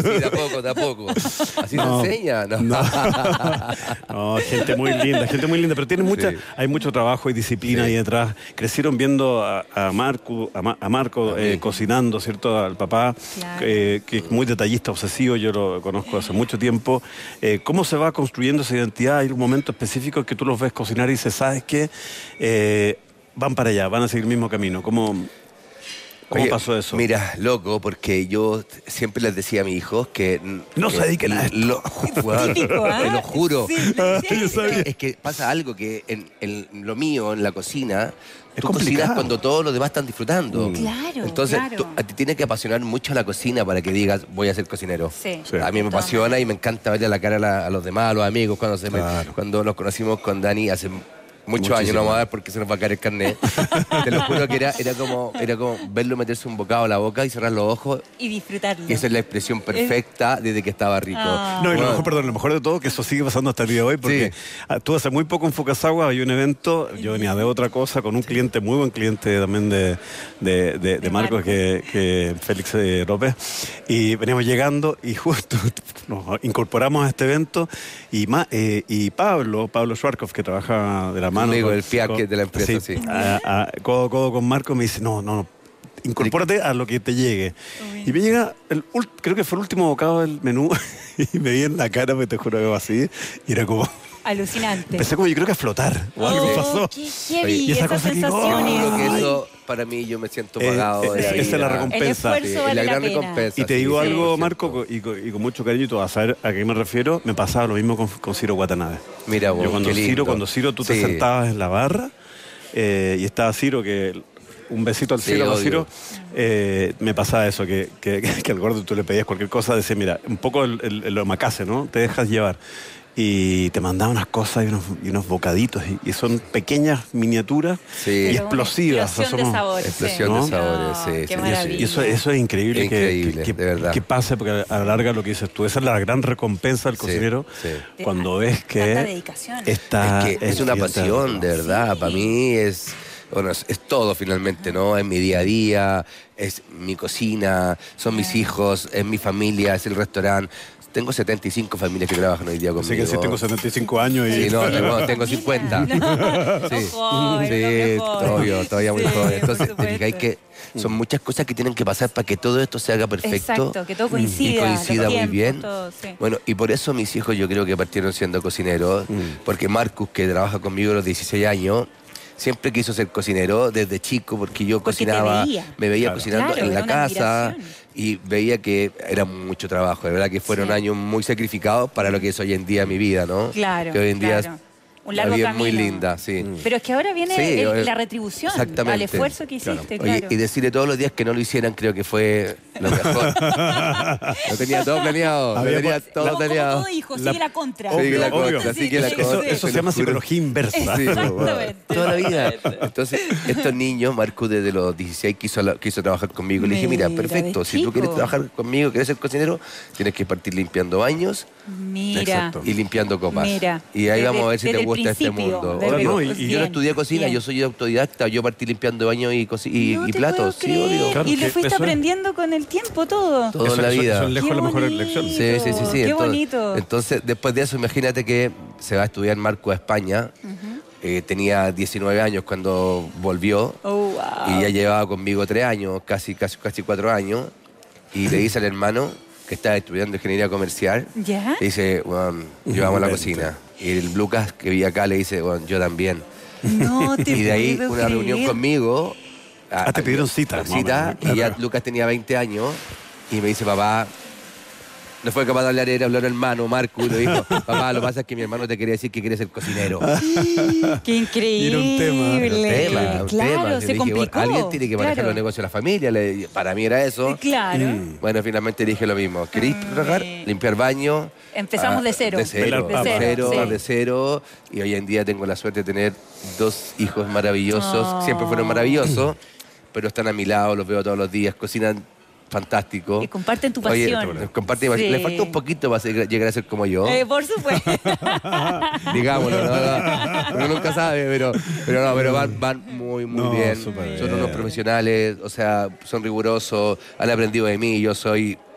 Sí, de a poco. Así No, se enseña, ¿no? no. No, gente muy linda, pero tiene Sí. hay mucho trabajo y disciplina Sí. ahí detrás. Crecieron viendo a Marco cocinando, ¿cierto? Al papá, Claro. que es muy detallista, obsesivo, yo lo conozco hace mucho tiempo. ¿Cómo se va construyendo esa identidad? Hay un momento específico en que tú los ves cocinar y dices, ¿sabes qué? Van para allá, van a seguir el mismo camino. ¿Cómo Oye, pasó eso? Mira, loco, porque yo siempre les decía a mis hijos que... No se dediquen a esto. Weón, Típico, ¿ah? te lo juro. Sí, le decía. Es que pasa algo que en lo mío, en la cocina, Es tú complicado. cocinas cuando todos los demás están disfrutando. Claro, Entonces, claro. a ti tiene que apasionar mucho la cocina para que digas, voy a ser cocinero. Sí. Sí. A mí me apasiona y me encanta verle la cara a los demás, a los amigos, Claro. cuando nos conocimos con Dani hace muchos años, Muchísimo. no vamos a ver porque se nos va a caer el carnet. Te lo juro que era como verlo meterse un bocado a la boca y cerrar los ojos. Y disfrutarlo. Y esa es la expresión perfecta desde que estaba rico. Ah. No, y Bueno, lo mejor de todo que eso sigue pasando hasta el día de hoy, porque tú hace muy poco en Fukasawa había un evento, yo venía de otra cosa, con un cliente, muy buen cliente también de Marcos, Marcos. que Félix López, y veníamos llegando y justo nos incorporamos a este evento y Pablo Schwarzkopf, que trabaja de la mano Conmigo, con- el fiaque de la empresa, sí. codo a codo con Marcos, me dice, no, incorpórate a lo que te llegue. Y me llega, creo que fue el último bocado del menú, y me vi en la cara, me te juro que va así, y era como, Alucinante. empecé como yo creo que a flotar, o algo Oh, pasó. qué heavy, Y esa esas cosa que digo, sensaciones. Yo creo que Ay. eso, para mí, yo me siento pagado. de la esa es la vida. recompensa. El esfuerzo vale la la gran pena. recompensa. Y te sí, digo algo, 100%. Marco, y con mucho cariño, y tú vas a saber a qué me refiero, me pasaba lo mismo con Ciro Watanabe. Mira vos, Yo cuando qué lindo. Ciro tú te Sí. sentabas en la barra y estaba Ciro, que un besito al Sí, Ciro, obvio. Ciro, me pasaba eso, que al gordo tú le pedías cualquier cosa, decía, mira, un poco el omakase, ¿no? Te dejas llevar. Y te mandaba unas cosas y unos bocaditos, y son pequeñas miniaturas Sí. y Pero una explosivas. explosión de somos- sabores. Explosión de No, sabores, sí, qué sí, sí. maravilla. y eso es increíble, Increíble, que, de verdad. que pase, porque a la larga lo que dices tú, esa es la gran recompensa del Sí, cocinero, sí. cuando ves que Tanta dedicación. está... Es que es una pasión, de verdad. Sí. Para mí es todo finalmente, ¿no? Es mi día a día, es mi cocina, son mis hijos, es mi familia, es el restaurante. Tengo 75 familias que trabajan hoy día Así conmigo. que sí, tengo 75 años y... Sí, no, tengo 50. No, Sí, joven, sí, no, joven. obvio, todavía muy Sí, joven. por Entonces, te supuesto. fijáis que son muchas cosas que tienen que pasar para que todo esto se haga perfecto. Exacto, que todo coincida. Y coincida los muy tiempos, bien. todo, sí. Bueno, y por eso mis hijos yo creo que partieron siendo cocineros, porque Marcus, que trabaja conmigo a los 16 años, siempre quiso ser cocinero desde chico, porque yo Porque te cocinaba, veía. me veía Claro. cocinando Claro, en la era una casa admiración. y veía que era mucho trabajo. De verdad que fueron Sí. años muy sacrificados para lo que es hoy en día mi vida, ¿no? Claro, Que hoy en día claro. es Un largo una vida camino. muy linda, sí. Pero es que ahora viene Sí, la retribución exactamente. al esfuerzo que hiciste, Oye, claro. y decirle todos los días que no lo hicieran creo que fue lo mejor. Lo tenía todo planeado. Había Lo tenía por- todo como planeado. todo hijo, La- sigue la contra. Sigue la Obvio, contra, Sí, sigue la sí, contra. sí. Eso se llama psicología inversa. Sí, Exactamente. toda la vida. Entonces, estos niños, Marcus desde los 16 quiso trabajar conmigo. Le dije, mira, Mira, perfecto, de si tú chico. quieres trabajar conmigo, quieres ser cocinero, tienes que partir limpiando baños Mira. Exacto. y limpiando copas. Mira. Y ahí vamos a ver si Desde te el gusta este principio, mundo. desde Obvio. el- Y yo no estudié cocina, bien. yo soy autodidacta, yo partí limpiando baños y No y te platos. puedo Sí, creer. obvio. Claro, Y lo que fuiste eso es- aprendiendo con el tiempo todo. Todo en la vida. Eso es lejos Qué la mejor bonito. elección. Sí, sí, sí, sí. Qué Entonces, bonito. Entonces, después de eso, imagínate que se va a estudiar Marco a España. Tenía 19 años cuando volvió Oh, wow. y ya llevaba conmigo 3 años, casi 4 años. Y le dice al hermano que estaba estudiando ingeniería comercial, ¿Ya? le dice, bueno, yo amo la Vente. cocina. Y el Lucas, que vive acá, le dice, bueno, yo también. No te Y de ahí puedo una reunión creer. conmigo. Te pidieron cita. Cita, y ya Lucas tenía 20 años y me dice, papá, no fue capaz de hablar, era hablar hermano, Marco, y le dijo, papá, lo que pasa es que mi hermano te quería decir que quiere ser cocinero. Qué increíble. Era un tema. Un Claro, tema. Y se le dije, complicó. bueno, alguien tiene que manejar claro. los negocios de la familia. Para mí era eso. Claro. Bueno, finalmente dije lo mismo. ¿Queréis trabajar? Limpiar baño. Empezamos de cero. De cero, De cero, sí. de cero. Y hoy en día tengo la suerte de tener 2 hijos maravillosos. Oh. Siempre fueron maravillosos, pero están a mi lado, los veo todos los días, cocinan fantástico. Y comparten tu Oye, pasión. comparten mi pasión. Sí. Le falta un poquito para llegar a ser como yo. Por supuesto. Digámoslo, ¿no? Uno nunca sabe, pero van muy No, bien. súper Son bien. unos profesionales, o sea, son rigurosos, han aprendido de mí, yo soy